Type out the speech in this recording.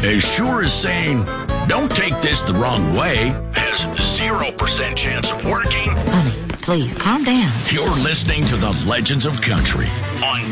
as sure as saying, don't take this the wrong way, has 0% chance of working. Honey, please calm down. You're listening to the Legends of Country on